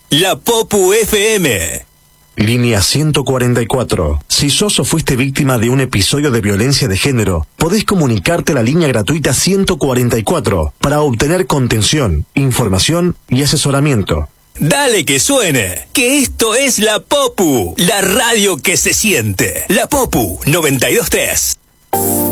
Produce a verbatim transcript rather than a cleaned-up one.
La Popu F M. Línea ciento cuarenta y cuatro. Si sos o fuiste víctima de un episodio de violencia de género, podés comunicarte a la línea gratuita ciento cuarenta y cuatro para obtener contención, información y asesoramiento. Dale que suene, que esto es La Popu, la radio que se siente. La Popu noventa y dos punto tres.